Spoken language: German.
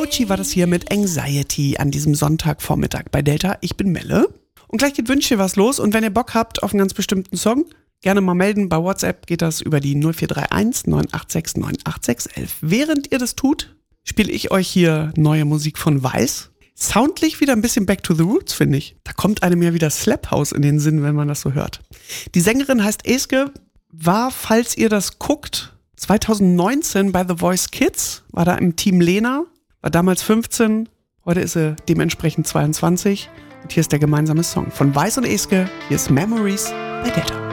Avicii war das hier mit Anxiety an diesem Sonntagvormittag bei Delta. Ich bin Melle. Und gleich geht Wünsch dir was los. Und wenn ihr Bock habt auf einen ganz bestimmten Song, gerne mal melden. Bei WhatsApp geht das über die 0431 986 98611. Während ihr das tut, spiele ich euch hier neue Musik von Weiß. Soundlich wieder ein bisschen Back to the Roots, finde ich. Da kommt einem ja wieder Slap House in den Sinn, wenn man das so hört. Die Sängerin heißt Eske, war, falls ihr das guckt, 2019 bei The Voice Kids, war da im Team Lena, war damals 15, heute ist sie dementsprechend 22. Und hier ist der gemeinsame Song von Weiß und Eske, hier ist Memories bei Delta.